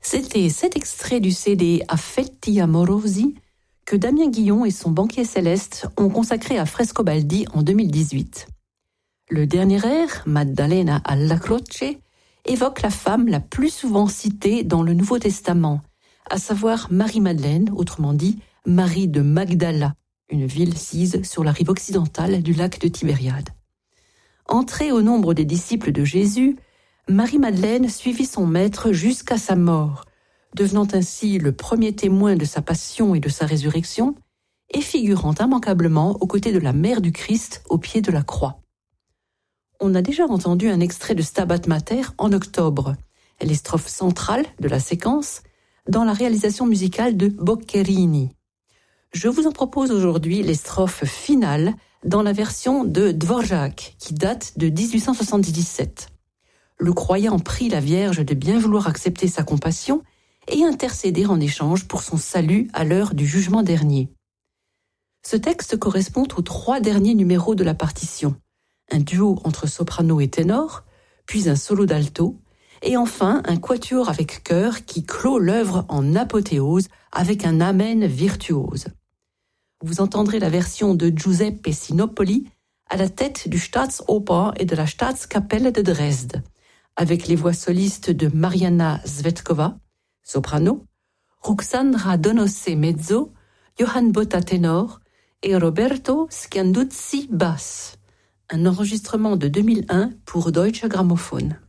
C'était cet extrait du CD Affetti Amorosi que Damien Guillon et son banquier céleste ont consacré à Frescobaldi en 2018. Le dernier air, Maddalena alla Croce, évoque la femme la plus souvent citée dans le Nouveau Testament, à savoir Marie-Madeleine, autrement dit Marie de Magdala, une ville sise sur la rive occidentale du lac de Tibériade. Entrée au nombre des disciples de Jésus, Marie-Madeleine suivit son maître jusqu'à sa mort, devenant ainsi le premier témoin de sa passion et de sa résurrection, et figurant immanquablement aux côtés de la mère du Christ au pied de la croix. On a déjà entendu un extrait de Stabat Mater en octobre, les strophes centrales de la séquence, dans la réalisation musicale de Boccherini. Je vous en propose aujourd'hui les strophes finales dans la version de Dvorak, qui date de 1877. Le croyant prie la Vierge de bien vouloir accepter sa compassion et intercéder en échange pour son salut à l'heure du jugement dernier. Ce texte correspond aux 3 derniers numéros de la partition, un duo entre soprano et ténor, puis un solo d'alto, et enfin un quatuor avec chœur qui clôt l'œuvre en apothéose avec un amen virtuose. Vous entendrez la version de Giuseppe Sinopoli à la tête du Staatsoper et de la Staatskapelle de Dresde, avec les voix solistes de Mariana Zvetkova, soprano, Ruxandra Donosse mezzo, Johann Botta ténor et Roberto Schianduzzi basse. Un enregistrement de 2001 pour Deutsche Grammophon.